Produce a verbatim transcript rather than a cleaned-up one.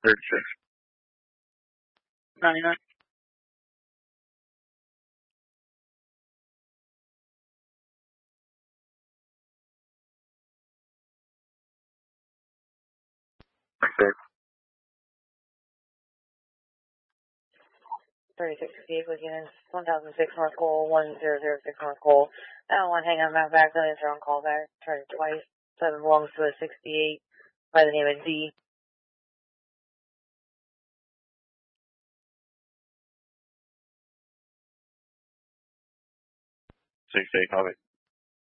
thirty-six. ninety-nine. Okay. thirty-six fifty-eight, again, one thousand six North Cole, one zero zero six North Cole. I don't want to hang on my back, then answer on call back. Tried it twice. Seven belongs to a sixty-eight by the name of D. six eight, copy.